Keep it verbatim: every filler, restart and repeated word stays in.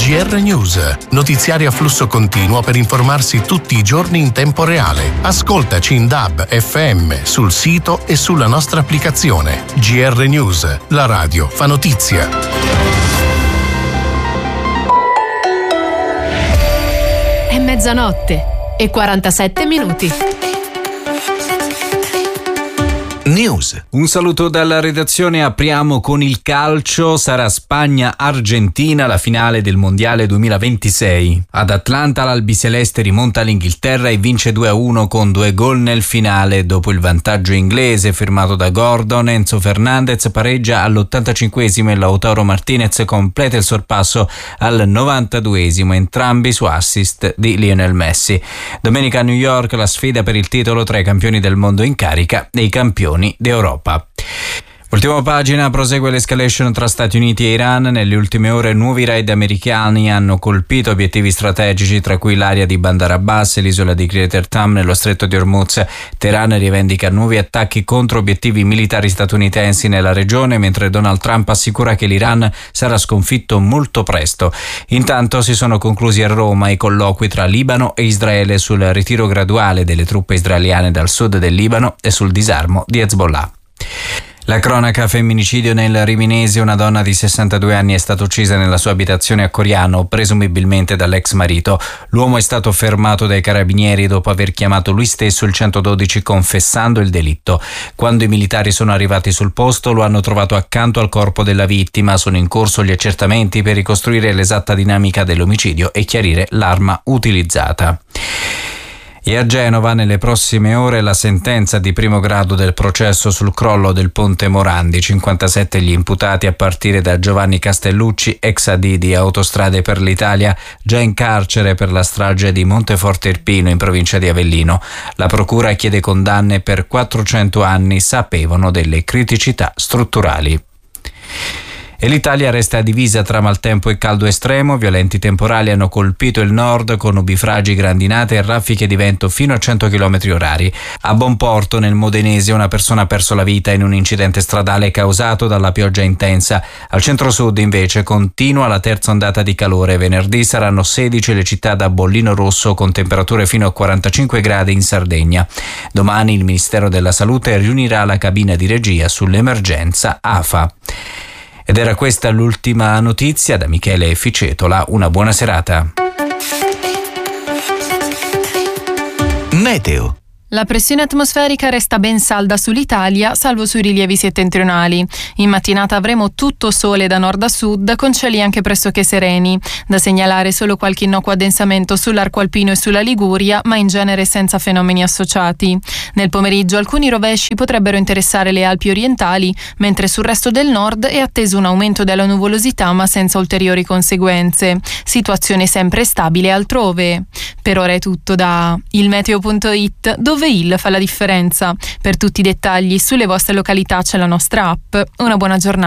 G R News, notiziario a flusso continuo per informarsi tutti i giorni in tempo reale. Ascoltaci in D A B, F M, sul sito e sulla nostra applicazione. G R News, la radio fa notizia. È mezzanotte e quarantasette minuti. News. Un saluto dalla redazione, apriamo con il calcio. Sarà Spagna-Argentina la finale del Mondiale duemilaventisei. Ad Atlanta l'albiceleste rimonta l'Inghilterra e vince due a uno con due gol nel finale. Dopo il vantaggio inglese firmato da Gordon, Enzo Fernandez pareggia all'ottantacinquesimo e Lautaro Martinez completa il sorpasso al novantaduesimo, entrambi su assist di Lionel Messi. Domenica a New York la sfida per il titolo tra i campioni del mondo in carica e i campioni d'Europa. Ultima pagina, prosegue l'escalation tra Stati Uniti e Iran. Nelle ultime ore nuovi raid americani hanno colpito obiettivi strategici, tra cui l'area di Bandar Abbas e l'isola di Greater Tam nello stretto di Hormuz. Teheran rivendica nuovi attacchi contro obiettivi militari statunitensi nella regione, mentre Donald Trump assicura che l'Iran sarà sconfitto molto presto. Intanto si sono conclusi a Roma i colloqui tra Libano e Israele sul ritiro graduale delle truppe israeliane dal sud del Libano e sul disarmo di Hezbollah. La cronaca: femminicidio nel Riminese. Una donna di sessantadue anni è stata uccisa nella sua abitazione a Coriano, presumibilmente dall'ex marito. L'uomo è stato fermato dai carabinieri dopo aver chiamato lui stesso il centododici confessando il delitto. Quando i militari sono arrivati sul posto lo hanno trovato accanto al corpo della vittima. Sono in corso gli accertamenti per ricostruire l'esatta dinamica dell'omicidio e chiarire l'arma utilizzata. E a Genova nelle prossime ore la sentenza di primo grado del processo sul crollo del ponte Morandi. cinquantasette gli imputati a partire da Giovanni Castellucci, ex A D di Autostrade per l'Italia, già in carcere per la strage di Monteforte Irpino in provincia di Avellino. La procura chiede condanne per quattrocento anni, sapevano delle criticità strutturali. E l'Italia resta divisa tra maltempo e caldo estremo. Violenti temporali hanno colpito il nord con nubifragi, grandinate e raffiche di vento fino a cento chilometri orari. A Bonporto, nel Modenese, una persona ha perso la vita in un incidente stradale causato dalla pioggia intensa. Al centro-sud, invece, continua la terza ondata di calore. Venerdì saranno sedici le città da bollino rosso con temperature fino a quarantacinque gradi in Sardegna. Domani il Ministero della Salute riunirà la cabina di regia sull'emergenza A F A. Ed era questa l'ultima notizia. Da Michele Ficetola, una buona serata. Meteo. La pressione atmosferica resta ben salda sull'Italia, salvo sui rilievi settentrionali. In mattinata avremo tutto sole da nord a sud, con cieli anche pressoché sereni. Da segnalare solo qualche innocuo addensamento sull'arco alpino e sulla Liguria, ma in genere senza fenomeni associati. Nel pomeriggio alcuni rovesci potrebbero interessare le Alpi orientali, mentre sul resto del nord è atteso un aumento della nuvolosità, ma senza ulteriori conseguenze. Situazione sempre stabile altrove. Per ora è tutto da il meteo punto it, dove il fa la differenza. Per tutti i dettagli sulle vostre località c'è la nostra app. Una buona giornata.